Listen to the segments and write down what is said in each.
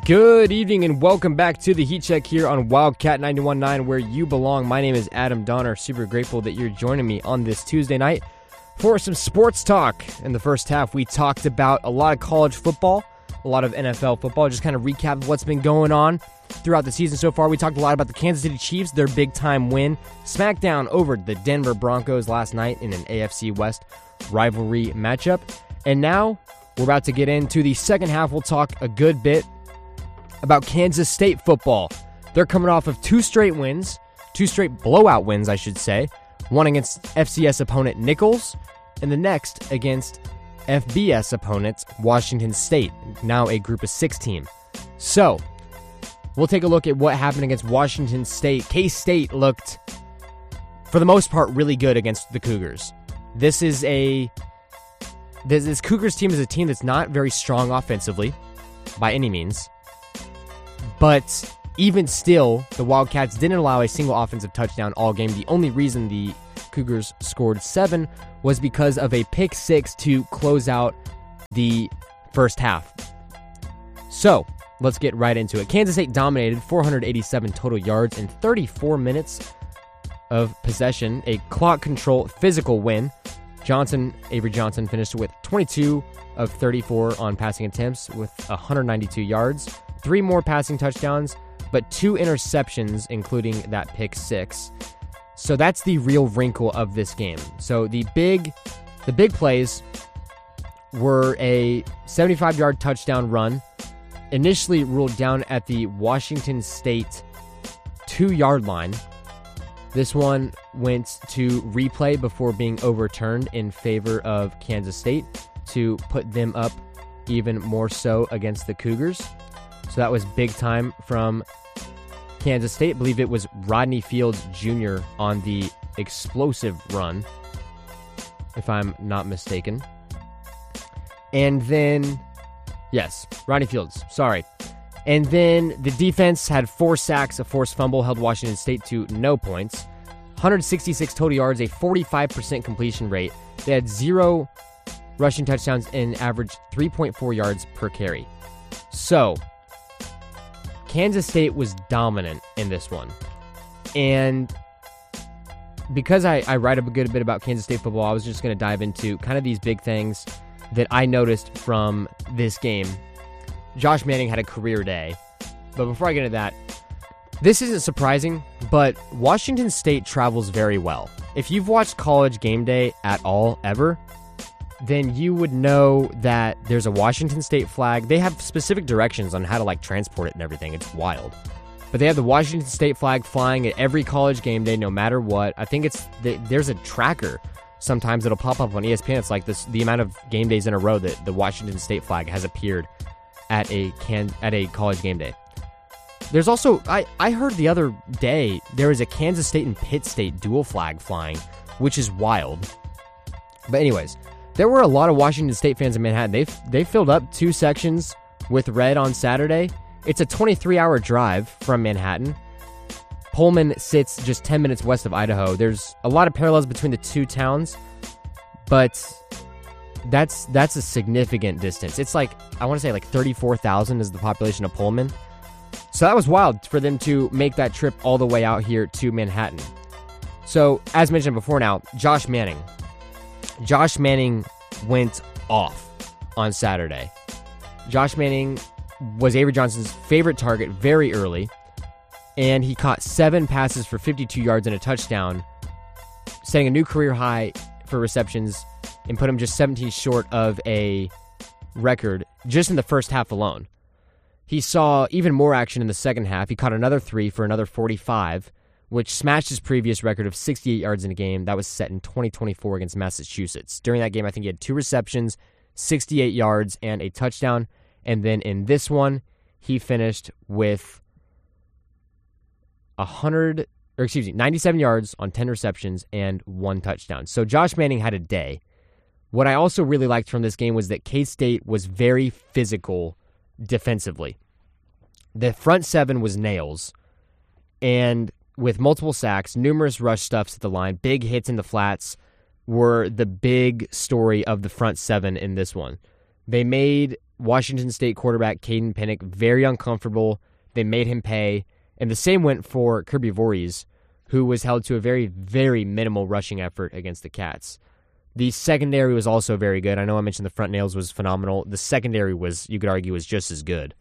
Good evening and welcome back to the Heat Check here on Wildcat 91.9, where you belong. My name is Adam Donner. Super grateful that you're joining me on this Tuesday night for some sports talk. In the first half, we talked about a lot of college football, a lot of NFL football, just kind of recap what's been going on throughout the season so far. We talked a lot about the Kansas City Chiefs, their big-time win, smackdown over the Denver Broncos last night in an AFC West rivalry matchup. And now we're about to get into the second half. We'll talk a good bit about Kansas State football. They're coming off of two straight blowout wins, I should say. One against FCS opponent Nicholls, and the next against FBS opponent Washington State, now a Group of 6 team. So, we'll take a look at what happened against Washington State. K-State looked, for the most part, really good against the Cougars. This Cougars team is a team that's not very strong offensively, by any means. But even still, the Wildcats didn't allow a single offensive touchdown all game. The only reason the Cougars scored 7 was because of a pick 6 to close out the first half. So, let's get right into it. Kansas State dominated 487 total yards in 34 minutes of possession. A clock control physical win. Avery Johnson finished with 22 of 34 on passing attempts with 192 yards. 3 more passing touchdowns, but 2 interceptions, including that pick 6. So that's the real wrinkle of this game. So the big plays were a 75-yard touchdown run, initially ruled down at the Washington State 2-yard line. This one went to replay before being overturned in favor of Kansas State to put them up even more so against the Cougars. So that was big time from Kansas State. I believe it was Rodney Fields Jr. on the explosive run, if I'm not mistaken. And then, yes, Rodney Fields, sorry. And then the defense had 4 sacks, a forced fumble, held Washington State to no points. 166 total yards, a 45% completion rate. They had 0 rushing touchdowns and averaged 3.4 yards per carry. So, Kansas State was dominant in this one. And because I write a good bit about Kansas State football, I was just going to dive into kind of these big things that I noticed from this game. Josh Manning had a career day. But before I get into that, this isn't surprising, but Washington State travels very well. If you've watched College Game Day at all, ever, then you would know that there's a Washington State flag. They have specific directions on how to transport it and everything. It's wild. But they have the Washington State flag flying at every College Game Day, no matter what. I think there's a tracker. Sometimes it'll pop up on ESPN. It's like the amount of game days in a row that the Washington State flag has appeared at a College Game Day. There's also, I heard the other day, there is a Kansas State and Pitt State dual flag flying, which is wild. But anyways, there were a lot of Washington State fans in Manhattan. They filled up 2 sections with red on Saturday. It's a 23-hour drive from Manhattan. Pullman sits just 10 minutes west of Idaho. There's a lot of parallels between the two towns, but that's a significant distance. It's I want to say 34,000 is the population of Pullman. So that was wild for them to make that trip all the way out here to Manhattan. So, as mentioned before now, Josh Manning went off on Saturday. Josh Manning was Avery Johnson's favorite target very early, and he caught 7 passes for 52 yards and a touchdown, setting a new career high for receptions and put him just 17 short of a record just in the first half alone. He saw even more action in the second half. He caught another 3 for another 45, which smashed his previous record of 68 yards in a game that was set in 2024 against Massachusetts. During that game, I think he had 2 receptions, 68 yards, and a touchdown. And then in this one, he finished with 97 yards on 10 receptions and 1 touchdown. So Josh Manning had a day. What I also really liked from this game was that K-State was very physical defensively. The front 7 was nails, and with multiple sacks, numerous rush stuffs at the line, big hits in the flats were the big story of the front 7 in this one. They made Washington State quarterback Caden Pennick very uncomfortable. They made him pay. And the same went for Kirby Voorhees, who was held to a very, very minimal rushing effort against the Cats. The secondary was also very good. I know I mentioned the front nails was phenomenal. The secondary was, you could argue, was just as good.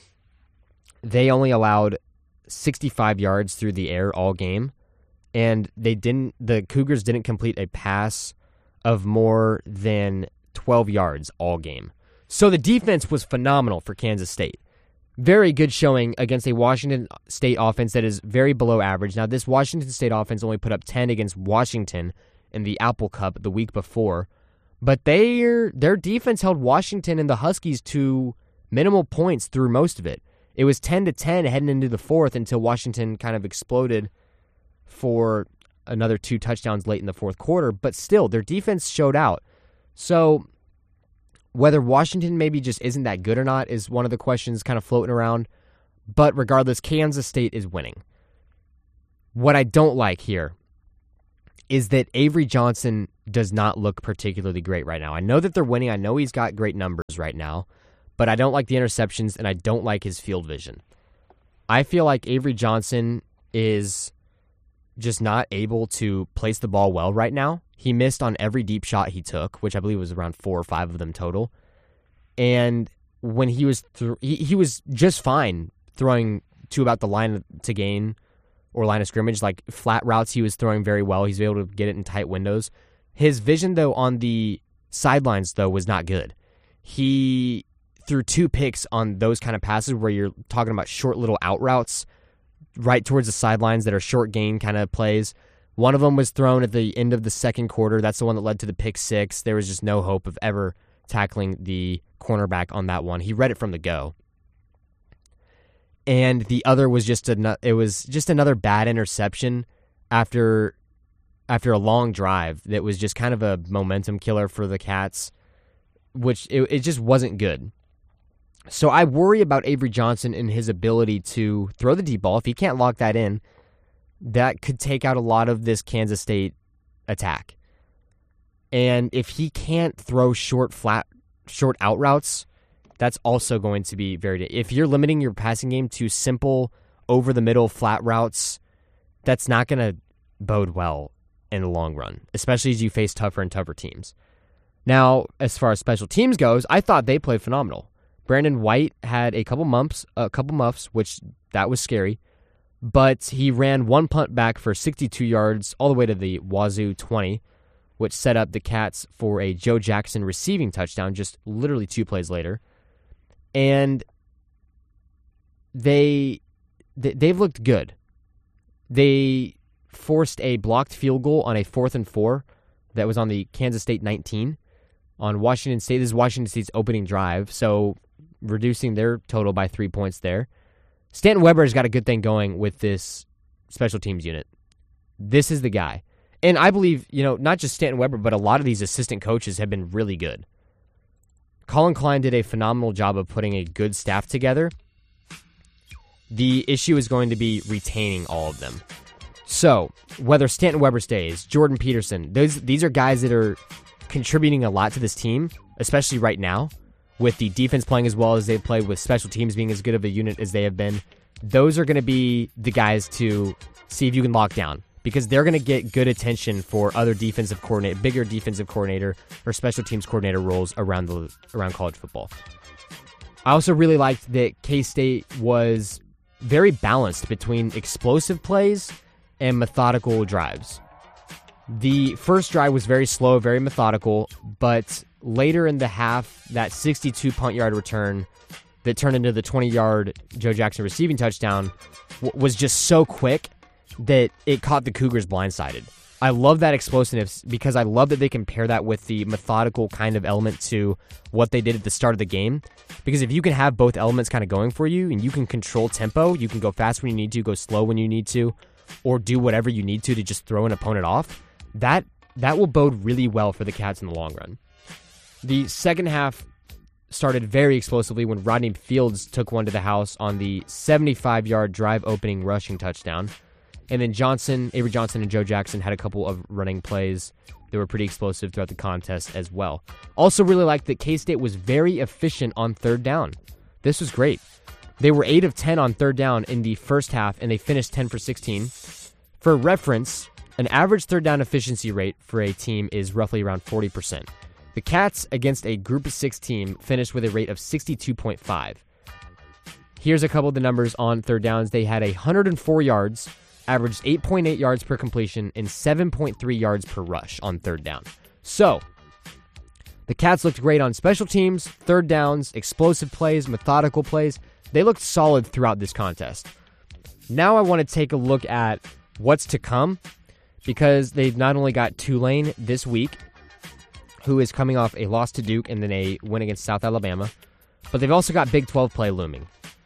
They only allowed 65 yards through the air all game, and the Cougars didn't complete a pass of more than 12 yards all game. So the defense was phenomenal for Kansas State. Very good showing against a Washington State offense that is very below average. Now, this Washington State offense only put up 10 against Washington in the Apple Cup the week before, but their defense held Washington and the Huskies to minimal points through most of it. It was 10-10 heading into the fourth until Washington kind of exploded for another 2 touchdowns late in the fourth quarter, but still, their defense showed out. So whether Washington maybe just isn't that good or not is one of the questions kind of floating around. But regardless, Kansas State is winning. What I don't like here is that Avery Johnson does not look particularly great right now. I know that they're winning. I know he's got great numbers right now. But I don't like the interceptions, and I don't like his field vision. I feel like Avery Johnson is just not able to place the ball well right now. He missed on every deep shot he took, which I believe was around 4 or 5 of them total. And when he was he was just fine throwing to about the line to gain or line of scrimmage, like flat routes he was throwing very well. He's able to get it in tight windows. His vision, though, on the sidelines, though, was not good. He threw 2 picks on those kind of passes where you're talking about short little out routes right towards the sidelines that are short gain kind of plays. One of them was thrown at the end of the second quarter. That's the one that led to the pick 6. There was just no hope of ever tackling the cornerback on that one. He read it from the go. And the other was just another bad interception after a long drive that was just kind of a momentum killer for the Cats, which it just wasn't good. So I worry about Avery Johnson and his ability to throw the deep ball. If he can't lock that in, that could take out a lot of this Kansas State attack. And if he can't throw short out routes, that's also going to be if you're limiting your passing game to simple, over-the-middle, flat routes, that's not going to bode well in the long run, especially as you face tougher and tougher teams. Now, as far as special teams goes, I thought they played phenomenal. Brandon White had a couple muffs, which that was scary, but he ran 1 punt back for 62 yards all the way to the Wazoo 20, which set up the Cats for a Joe Jackson receiving touchdown just literally 2 plays later. And they've looked good. They forced a blocked field goal on a 4th and 4 that was on the Kansas State 19 on Washington State. This is Washington State's opening drive, so reducing their total by 3 points there. Stanton Weber has got a good thing going with this special teams unit. This is the guy. And I believe, not just Stanton Weber, but a lot of these assistant coaches have been really good. Colin Klein did a phenomenal job of putting a good staff together. The issue is going to be retaining all of them. So, whether Stanton Weber stays, Jordan Peterson, these are guys that are contributing a lot to this team, especially right now, with the defense playing as well as they've played, with special teams being as good of a unit as they have been. Those are going to be the guys to see if you can lock down, because they're going to get good attention for other bigger defensive coordinator or special teams coordinator roles around college football. I also really liked that K-State was very balanced between explosive plays and methodical drives. The first drive was very slow, very methodical, but later in the half, that 62 punt yard return that turned into the 20-yard Joe Jackson receiving touchdown was just so quick that it caught the Cougars blindsided. I love that explosiveness because I love that they can pair that with the methodical kind of element to what they did at the start of the game. Because if you can have both elements kind of going for you and you can control tempo, you can go fast when you need to, go slow when you need to, or do whatever you need to just throw an opponent off, that will bode really well for the Cats in the long run. The second half started very explosively when Rodney Fields took one to the house on the 75-yard drive opening rushing touchdown. And then Avery Johnson and Joe Jackson had a couple of running plays that were pretty explosive throughout the contest as well. Also really liked that K-State was very efficient on third down. This was great. They were 8 of 10 on third down in the first half, and they finished 10 for 16. For reference, an average third down efficiency rate for a team is roughly around 40%. The Cats, against a Group of 6 team, finished with a rate of 62.5. Here's a couple of the numbers on third downs. They had 104 yards, averaged 8.8 yards per completion, and 7.3 yards per rush on third down. So, the Cats looked great on special teams, third downs, explosive plays, methodical plays. They looked solid throughout this contest. Now I want to take a look at what's to come, because they've not only got Tulane this week, who is coming off a loss to Duke and then a win against South Alabama, but they've also got Big 12 play looming.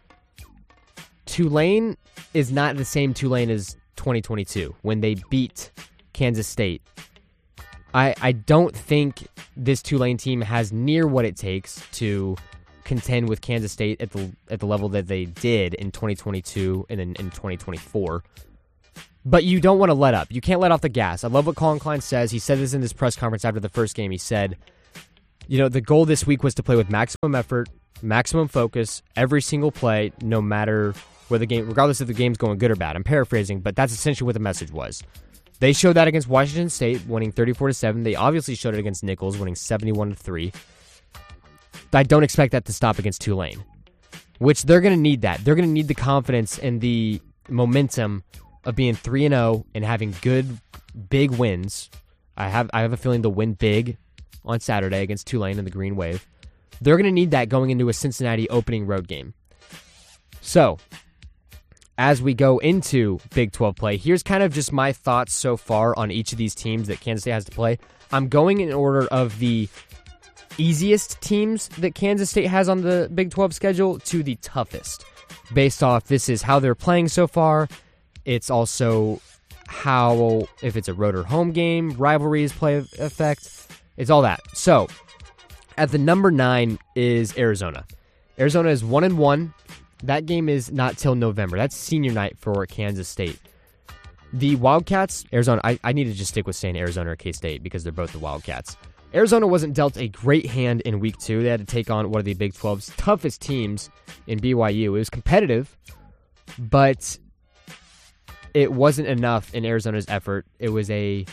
Tulane is not the same Tulane as 2022 when they beat Kansas State. I don't think this Tulane team has near what it takes to contend with Kansas State at the level that they did in 2022 and in 2024. But you don't want to let up. You can't let off the gas. I love what Colin Klein says. He said this in this press conference after the first game. He said, the goal this week was to play with maximum effort, maximum focus, every single play, no matter where the game, regardless if the game's going good or bad. I'm paraphrasing, but that's essentially what the message was. They showed that against Washington State, winning 34-7. They obviously showed it against Nichols, winning 71-3. I don't expect that to stop against Tulane, which they're going to need that. They're going to need the confidence and the momentum of being 3-0 and having good, big wins. I have a feeling they'll win big on Saturday against Tulane in the Green Wave. They're going to need that going into a Cincinnati opening road game. So, as we go into Big 12 play, here's kind of just my thoughts so far on each of these teams that Kansas State has to play. I'm going in order of the easiest teams that Kansas State has on the Big 12 schedule to the toughest, based off this is how they're playing so far. It's also how, if it's a road or home game, rivalries play effect. It's all that. So, at the number 9 is Arizona. Arizona is 1-1. That game is not till November. That's senior night for Kansas State. The Wildcats, Arizona, I need to just stick with saying Arizona or K-State because they're both the Wildcats. Arizona wasn't dealt a great hand in week 2. They had to take on one of the Big 12's toughest teams in BYU. It was competitive, but it wasn't enough in Arizona's effort. It was a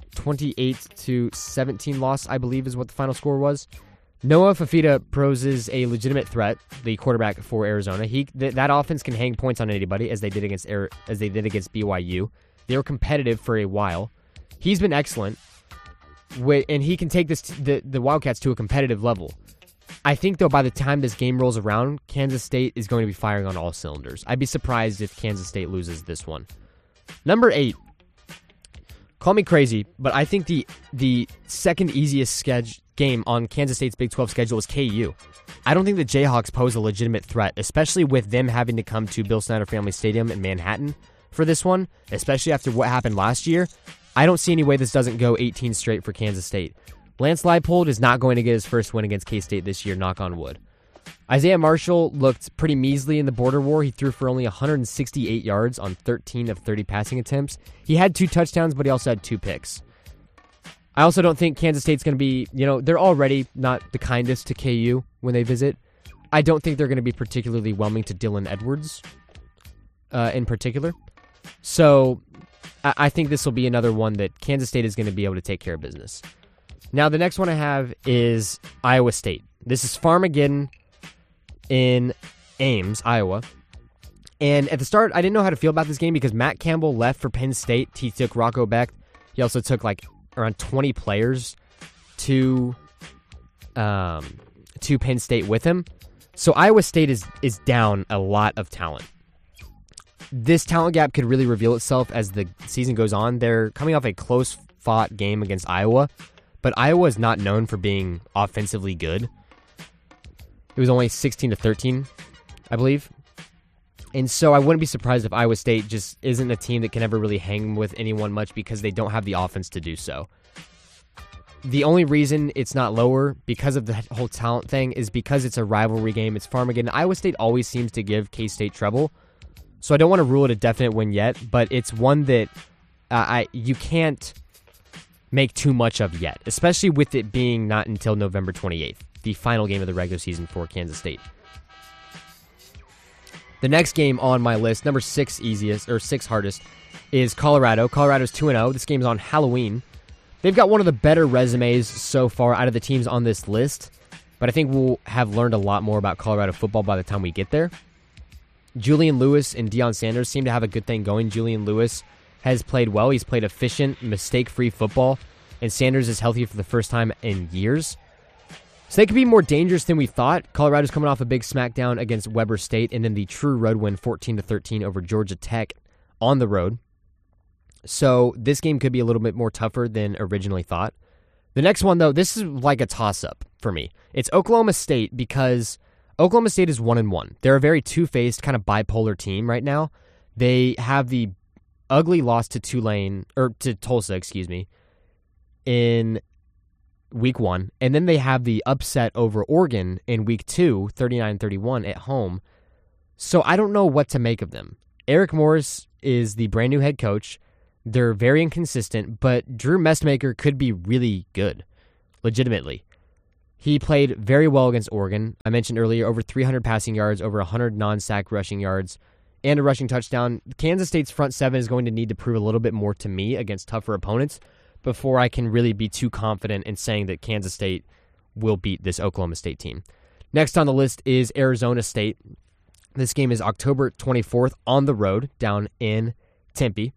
28-17 loss, I believe is what the final score was. Noah Fafita poses a legitimate threat, the quarterback for Arizona. That offense can hang points on anybody, as they did against BYU. They were competitive for a while. He's been excellent, and he can take the Wildcats to a competitive level. I think, though, by the time this game rolls around, Kansas State is going to be firing on all cylinders. I'd be surprised if Kansas State loses this one. Number 8. Call me crazy, but I think the second easiest game on Kansas State's Big 12 schedule is KU. I don't think the Jayhawks pose a legitimate threat, especially with them having to come to Bill Snyder Family Stadium in Manhattan for this one, especially after what happened last year. I don't see any way this doesn't go 18 straight for Kansas State. Lance Leipold is not going to get his first win against K-State this year, knock on wood. Isaiah Marshall looked pretty measly in the border war. He threw for only 168 yards on 13 of 30 passing attempts. He had 2 touchdowns, but he also had 2 picks. I also don't think Kansas State's going to be, they're already not the kindest to KU when they visit. I don't think they're going to be particularly whelming to Dylan Edwards in particular. So I think this will be another one that Kansas State is going to be able to take care of business. Now, the next one I have is Iowa State. This is Farmageddon in Ames, Iowa. And at the start, I didn't know how to feel about this game because Matt Campbell left for Penn State. He took Rocco Becht. He also took around 20 players to Penn State with him. So Iowa State is down a lot of talent. This talent gap could really reveal itself as the season goes on. They're coming off a close-fought game against Iowa, but Iowa is not known for being offensively good. It was only 16-13, I believe. And so I wouldn't be surprised if Iowa State just isn't a team that can ever really hang with anyone much because they don't have the offense to do so. The only reason it's not lower because of the whole talent thing is because it's a rivalry game. It's Farmageddon. Iowa State always seems to give K-State trouble. So I don't want to rule it a definite win yet, but it's one that you can't make too much of yet, especially with it being not until November 28th, the final game of the regular season for Kansas State. The next game on my list, number 6 easiest, or 6 hardest, is Colorado. Colorado's 2-0. This game's on Halloween. They've got one of the better resumes so far out of the teams on this list, but I think we'll have learned a lot more about Colorado football by the time we get there. Julian Lewis and Deion Sanders seem to have a good thing going. Julian Lewis has played well. He's played efficient, mistake-free football, and Sanders is healthy for the first time in years. So they could be more dangerous than we thought. Colorado's coming off a big smackdown against Weber State, and then the true road win 14-13 over Georgia Tech on the road. So this game could be a little bit more tougher than originally thought. The next one, though, this is like a toss-up for me. It's Oklahoma State because Oklahoma State is 1-1. They're a very two-faced, kind of bipolar team right now. They have the ugly loss to Tulsa, in week 1, and then they have the upset over Oregon in week 2, 39-31 at home. So I don't know what to make of them. Eric Morris is the brand new head coach. They're very inconsistent, but Drew Messmaker could be really good, legitimately. He played very well against Oregon. I mentioned earlier, over 300 passing yards, over 100 non-sack rushing yards, and a rushing touchdown. Kansas State's front seven is going to need to prove a little bit more to me against tougher opponents before I can really be too confident in saying that Kansas State will beat this Oklahoma State team. Next on the list is Arizona State. This game is October 24th on the road down in Tempe.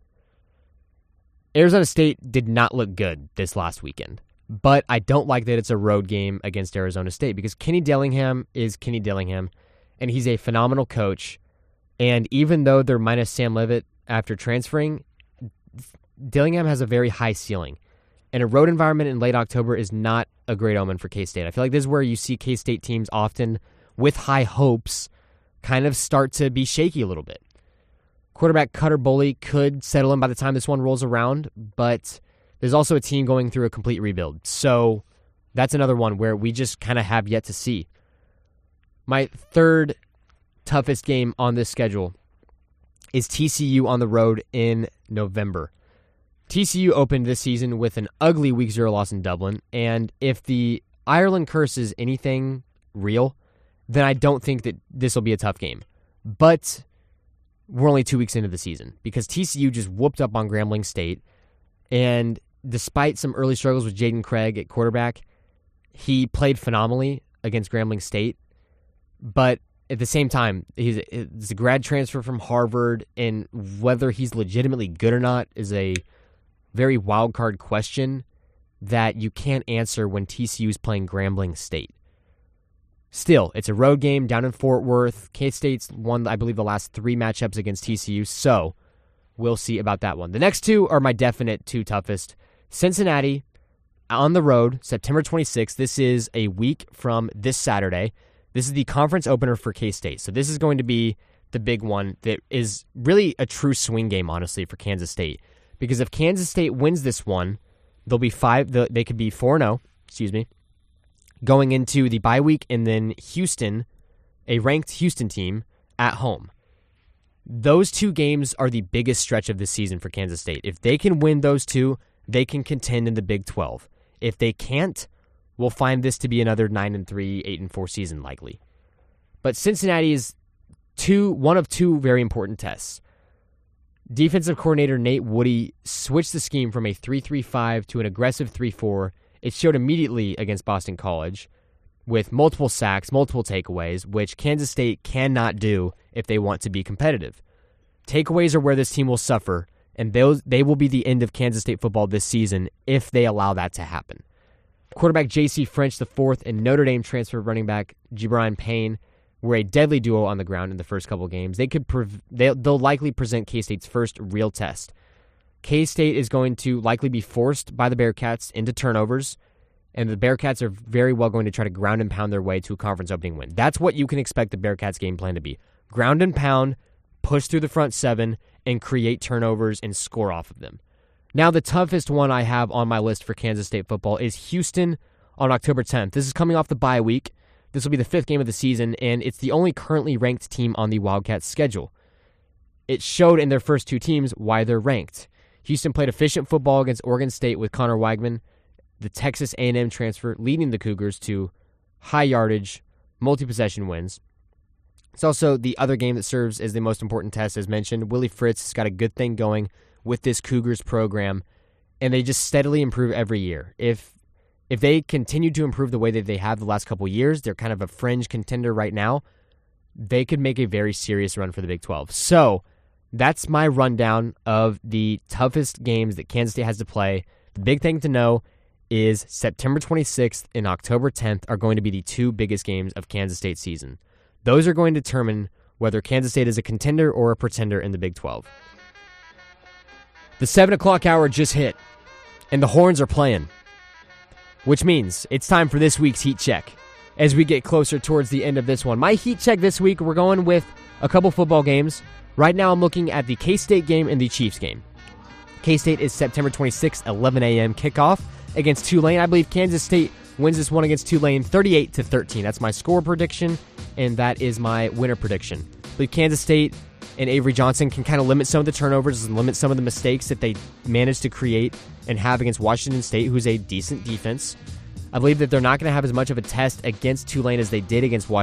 Arizona State did not look good this last weekend, but I don't like that it's a road game against Arizona State because Kenny Dillingham is Kenny Dillingham, and he's a phenomenal coach. And even though they're minus Sam Leavitt after transferring, Dillingham has a very high ceiling. And a road environment in late October is not a great omen for K-State. I feel like this is where you see K-State teams often, with high hopes, kind of start to be shaky a little bit. Quarterback Cutter Boley could settle in by the time this one rolls around, but there's also a team going through a complete rebuild. So that's another one where we just kind of have yet to see. My third toughest game on this schedule is TCU on the road in November. TCU opened this season with an ugly week 0 loss in Dublin, and if the Ireland curse is anything real, then I don't think that this will be a tough game. But we're only 2 weeks into the season because TCU just whooped up on Grambling State, and despite some early struggles with Jaden Craig at quarterback, he played phenomenally against Grambling State, but at the same time, he's a grad transfer from Harvard, and whether he's legitimately good or not is a very wild card question that you can't answer when TCU is playing Grambling State. Still, it's a road game down in Fort Worth. K-State's won, I believe, the last 3 matchups against TCU, so we'll see about that one. The next 2 are my definite 2 toughest. Cincinnati on the road, September 26th. This is a week from this Saturday. This is the conference opener for K-State. So this is going to be the big one that is really a true swing game, honestly, for Kansas State. Because if Kansas State wins this one, they'll be they could be 4-0, going into the bye week, and then Houston, a ranked Houston team, at home. Those 2 games are the biggest stretch of this season for Kansas State. If they can win those 2, they can contend in the Big 12. If they can't, we'll find this to be another 9-3, 8-4 season likely. But Cincinnati is one of 2 very important tests. Defensive coordinator Nate Woody switched the scheme from a 3-3-5 to an aggressive 3-4. It showed immediately against Boston College with multiple sacks, multiple takeaways, which Kansas State cannot do if they want to be competitive. Takeaways are where this team will suffer, and they will be the end of Kansas State football this season if they allow that to happen. Quarterback J.C. French IV and Notre Dame transfer running back Gibrian Payne were a deadly duo on the ground in the first couple games. They'll likely present K-State's first real test. K-State is going to likely be forced by the Bearcats into turnovers, and the Bearcats are very well going to try to ground and pound their way to a conference opening win. That's what you can expect the Bearcats game plan to be. Ground and pound, push through the front 7, and create turnovers and score off of them. Now, the toughest one I have on my list for Kansas State football is Houston on October 10th. This is coming off the bye week. This will be the 5th game of the season, and it's the only currently ranked team on the Wildcats schedule. it showed in their first 2 teams why they're ranked. Houston played efficient football against Oregon State with Connor Weigman, the Texas A&M transfer, leading the Cougars to high yardage, multi-possession wins. It's also the other game that serves as the most important test, as mentioned. Willie Fritz has got a good thing going with this Cougars program, and they just steadily improve every year. If they continue to improve the way that they have the last couple years, they're kind of a fringe contender right now, they could make a very serious run for the Big 12. So that's my rundown of the toughest games that Kansas State has to play. The big thing to know is September 26th and October 10th are going to be the 2 biggest games of Kansas State's season. Those are going to determine whether Kansas State is a contender or a pretender in the Big 12. The 7 o'clock hour just hit, and the horns are playing, which means it's time for this week's Heat Check as we get closer towards the end of this one. My Heat Check this week, we're going with a couple football games. Right now I'm looking at the K-State game and the Chiefs game. K-State is September 26th, 11 a.m. kickoff against Tulane. I believe Kansas State wins this one against Tulane 38-13. That's my score prediction, and that is my winner prediction. I believe Kansas State and Avery Johnson can kind of limit some of the turnovers and limit some of the mistakes that they managed to create and have against Washington State, who's a decent defense. I believe that they're not going to have as much of a test against Tulane as they did against Washington